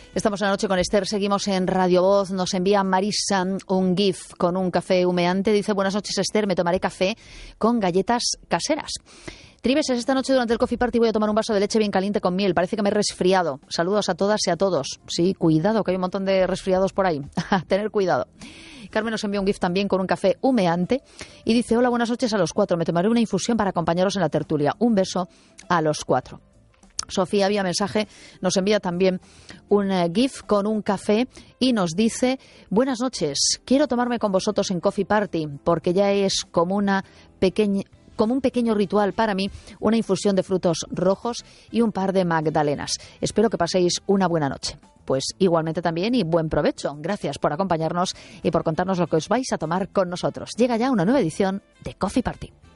Estamos en la noche con Esther, seguimos en Radio Voz, nos envía Marisa un GIF con un café humeante, dice: buenas noches Esther, me tomaré café con galletas caseras. Tribeses, esta noche durante el coffee party voy a tomar un vaso de leche bien caliente con miel, parece que me he resfriado. Saludos a todas y a todos. Sí, cuidado, que hay un montón de resfriados por ahí, tener cuidado. Carmen nos envía un GIF también con un café humeante y dice: hola, buenas noches a los 4, me tomaré una infusión para acompañaros en la tertulia. Un beso a los 4. Sofía, vía mensaje, nos envía también un GIF con un café y nos dice: buenas noches, quiero tomarme con vosotros en Coffee Party porque ya es como un pequeño ritual para mí, una infusión de frutos rojos y un par de magdalenas. Espero que paséis una buena noche. Pues igualmente también y buen provecho. Gracias por acompañarnos y por contarnos lo que os vais a tomar con nosotros. Llega ya una nueva edición de Coffee Party.